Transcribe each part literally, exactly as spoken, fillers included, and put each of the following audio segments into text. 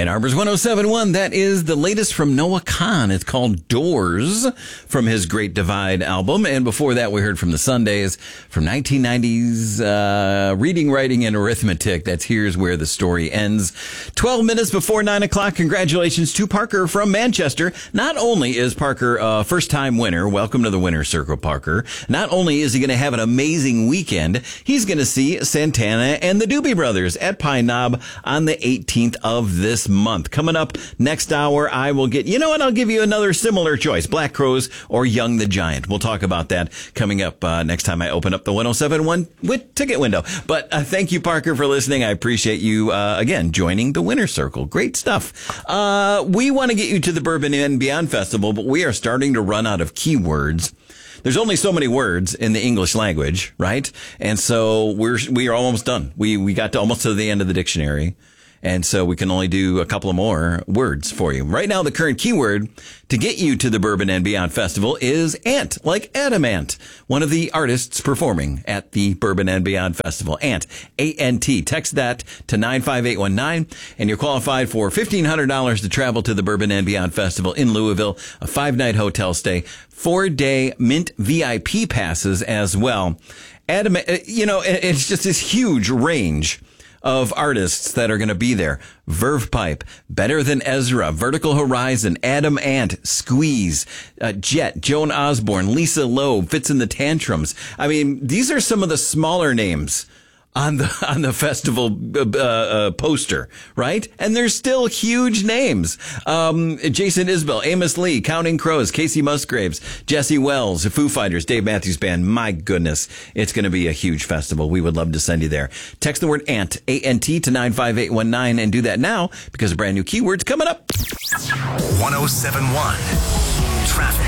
Ann Arbor's one oh seven point one, that is the latest from Noah Kahan. It's called Doors from his Great Divide album. And before that, we heard from the Sundays from nineteen nineties, uh, Reading, Writing, and Arithmetic. That's Here's Where the Story Ends. twelve minutes before nine o'clock. Congratulations to Parker from Manchester. Not only is Parker a first-time winner, welcome to the winner's circle, Parker. Not only is he going to have an amazing weekend, he's going to see Santana and the Doobie Brothers at Pine Knob on the eighteenth of this month. Coming up next hour, I will get, you know what, I'll give you another similar choice, Black Crowes or Young the Giant. We'll talk about that coming up uh, next time I open up the one oh seven point one with ticket window. But uh, thank you, Parker, for listening. I appreciate you, uh, again, joining the winner's circle. Great stuff. Uh, we want to get you to the Bourbon and Beyond Festival, but we are starting to run out of keywords. There's only so many words in the English language, right? And so we're, we are almost done. We, we got to almost to the end of the dictionary. And so we can only do a couple of more words for you. Right now, the current keyword to get you to the Bourbon and Beyond Festival is ant, like Adamant, one of the artists performing at the Bourbon and Beyond Festival. Ant, A N T. Text that to nine five eight one nine, and you're qualified for fifteen hundred dollars to travel to the Bourbon and Beyond Festival in Louisville, a five-night hotel stay, four-day Mint V I P passes as well. Adamant, you know, it's just this huge range of artists that are going to be there. Verve Pipe, Better Than Ezra, Vertical Horizon, Adam Ant, Squeeze, uh, Jet, Joan Osborne, Lisa Loeb, Fits in the Tantrums. I mean, these are some of the smaller names on the on the festival uh, uh, poster, right? And there's still huge names. Um, Jason Isbell, Amos Lee, Counting Crows, Casey Musgraves, Jesse Wells, the Foo Fighters, Dave Matthews Band. My goodness, it's going to be a huge festival. We would love to send you there. Text the word ANT, A N T, to nine five eight one nine and do that now because a brand new keyword's coming up. one oh seven point one Traffic.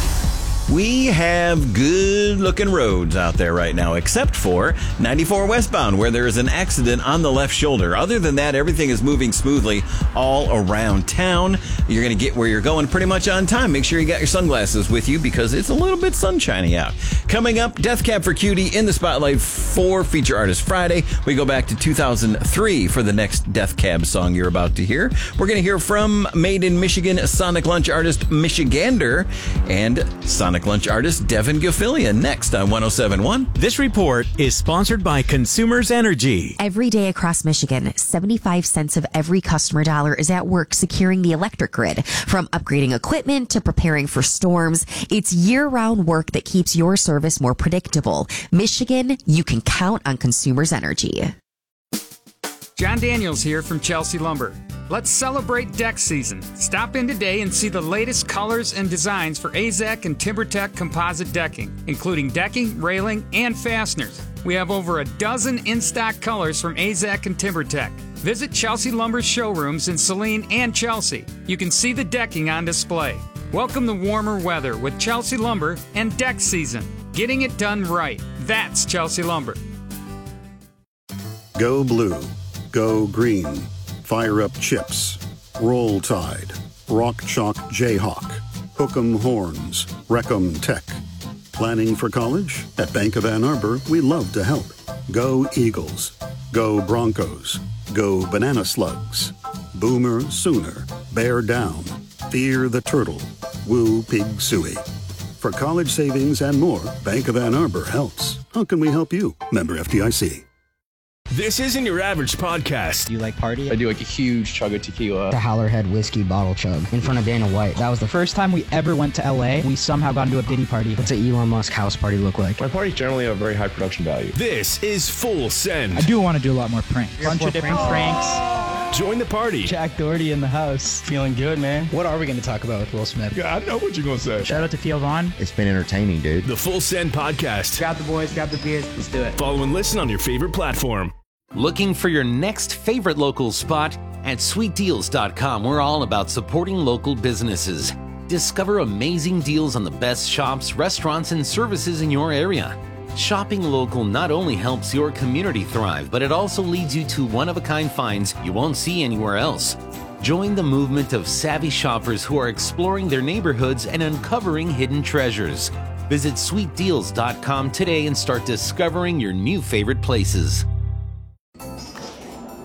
We have good-looking roads out there right now, except for ninety-four westbound, where there is an accident on the left shoulder. Other than that, everything is moving smoothly all around town. You're going to get where you're going pretty much on time. Make sure you got your sunglasses with you because it's a little bit sunshiny out. Coming up, Death Cab for Cutie in the spotlight for Feature Artist Friday. We go back to two thousand three for the next Death Cab song you're about to hear. We're going to hear from Made in Michigan Sonic Lunch artist Michigander and Sonic Lunch artist Devin Gaffilia next on one oh seven point one. This report is sponsored by Consumers Energy. Every day across Michigan, seventy-five cents of every customer dollar is at work securing the electric grid. From upgrading equipment to preparing for storms, it's year-round work that keeps your service more predictable. Michigan, you can count on Consumers Energy. John Daniels here from Chelsea Lumber. Let's celebrate deck season. Stop in today and see the latest colors and designs for A Z A C and TimberTech composite decking, including decking, railing, and fasteners. We have over a dozen in-stock colors from A Z A C and TimberTech. Visit Chelsea Lumber's showrooms in Saline and Chelsea. You can see the decking on display. Welcome the warmer weather with Chelsea Lumber and deck season. Getting it done right. That's Chelsea Lumber. Go blue. Go green. Fire Up Chips, Roll Tide, Rock Chalk Jayhawk, Hook'em Horns, Recom Tech. Planning for college? At Bank of Ann Arbor, we love to help. Go Eagles. Go Broncos. Go Banana Slugs. Boomer Sooner. Bear Down. Fear the Turtle. Woo Pig Suey. For college savings and more, Bank of Ann Arbor helps. How can we help you? Member F D I C. This isn't your average podcast. Do you like party? I do like a huge chug of tequila. The Howlerhead whiskey bottle chug in front of Dana White. That was the first time we ever went to L A. We somehow got into a Diddy party. What's an Elon Musk house party look like? My parties generally have very high production value. This is Full Send. I do want to do a lot more pranks. A bunch of different pranks. Join the party. Jack Doherty in the house. Feeling good, man. What are we going to talk about with Will Smith? Yeah, I know what you're going to say. Shout out to Theo Vaughn. It's been entertaining, dude. The Full Send Podcast. Grab the boys, grab the beers. Let's do it. Follow and listen on your favorite platform. Looking for your next favorite local spot? At sweet deals dot com, we're all about supporting local businesses. Discover amazing deals on the best shops, restaurants, and services in your area. Shopping local not only helps your community thrive, but it also leads you to one-of-a-kind finds you won't see anywhere else. Join the movement of savvy shoppers who are exploring their neighborhoods and uncovering hidden treasures. Visit sweet deals dot com today and start discovering your new favorite places. At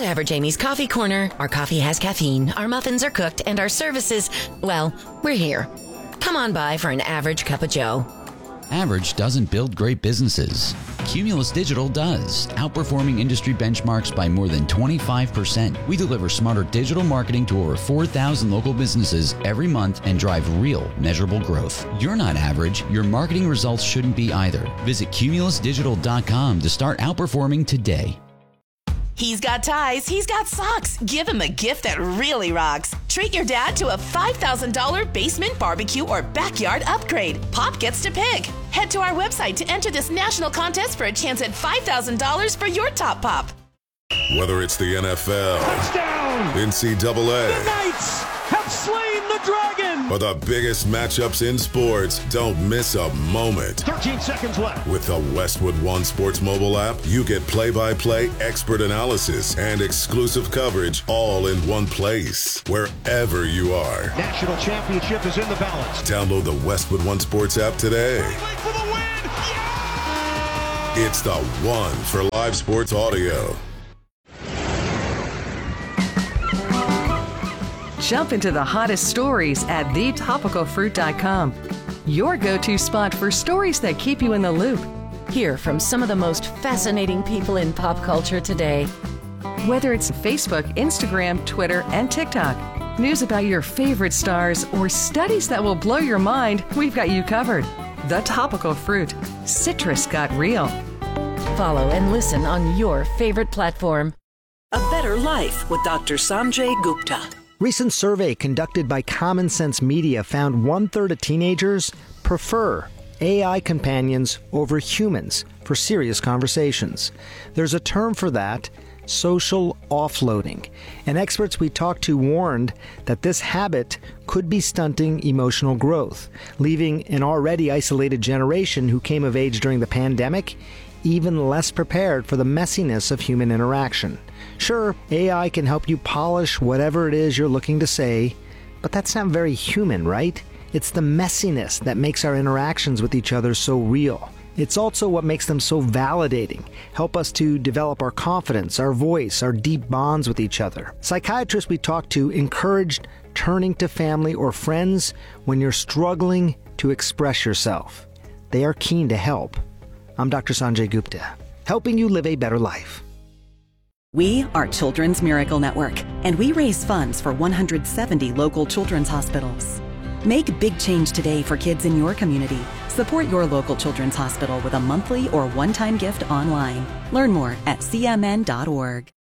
Average Amy's Coffee Corner. Our coffee has caffeine, our muffins are cooked, and our services, well, we're here. Come on by for an average cup of joe. Average doesn't build great businesses. Cumulus Digital does, outperforming industry benchmarks by more than twenty-five percent. We deliver smarter digital marketing to over four thousand local businesses every month and drive real, measurable growth. You're not average. Your marketing results shouldn't be either. Visit cumulus digital dot com to start outperforming today. He's got ties, he's got socks. Give him a gift that really rocks. Treat your dad to a five thousand dollars basement barbecue or backyard upgrade. Pop gets to pick. Head to our website to enter this national contest for a chance at five thousand dollars for your top pop. Whether it's the N F L, touchdown, N C double A, the Knights have slain the dragon, or the biggest matchups in sports, don't miss a moment. thirteen seconds left. With the Westwood One Sports mobile app, you get play-by-play expert analysis and exclusive coverage all in one place, wherever you are. National championship is in the balance. Download the Westwood One Sports app today. For the win. Yeah! It's the one for live sports audio. Jump into the hottest stories at the topical fruit dot com. Your go-to spot for stories that keep you in the loop. Hear from some of the most fascinating people in pop culture today. Whether it's Facebook, Instagram, Twitter, and TikTok, news about your favorite stars, or studies that will blow your mind, we've got you covered. The Topical Fruit. Citrus got real. Follow and listen on your favorite platform. A Better Life with Doctor Sanjay Gupta. Recent survey conducted by Common Sense Media found one-third of teenagers prefer A I companions over humans for serious conversations. There's a term for that, social offloading. And experts we talked to warned that this habit could be stunting emotional growth, leaving an already isolated generation who came of age during the pandemic even less prepared for the messiness of human interaction. Sure, A I can help you polish whatever it is you're looking to say, but that's not very human, right? It's the messiness that makes our interactions with each other so real. It's also what makes them so validating, help us to develop our confidence, our voice, our deep bonds with each other. Psychiatrists we talked to encouraged turning to family or friends when you're struggling to express yourself. They are keen to help. I'm Doctor Sanjay Gupta, helping you live a better life. We are Children's Miracle Network, and we raise funds for one hundred seventy local children's hospitals. Make big change today for kids in your community. Support your local children's hospital with a monthly or one-time gift online. Learn more at c m n dot org.